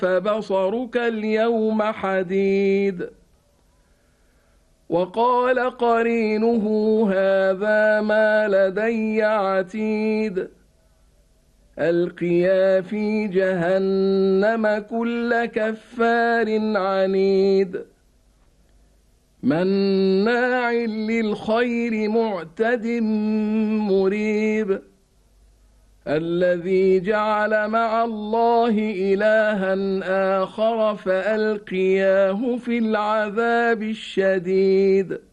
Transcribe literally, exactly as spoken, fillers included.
فبصرك اليوم حديد. وقال قرينه هذا ما لدي عتيد. ألقيا في جهنم كل كفار عنيد مناع للخير معتد مريب الذي جعل مع الله إلها آخر فألقياه في العذاب الشديد